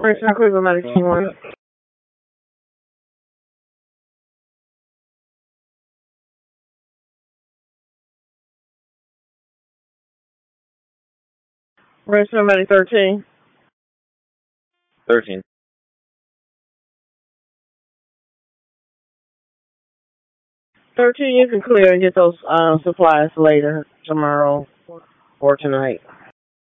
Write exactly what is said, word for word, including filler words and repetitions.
First, not quick about twenty-one. First, somebody thirteen. thirteen. Thirteen, you can clear and get those uh, supplies later, tomorrow or tonight.